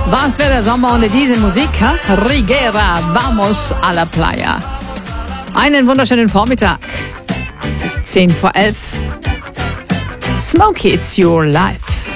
Was wäre der Sommer ohne diese Musik? Rigera, vamos a la playa. Einen wunderschönen Vormittag. Es ist 10 vor 11. Smokey, it's your life.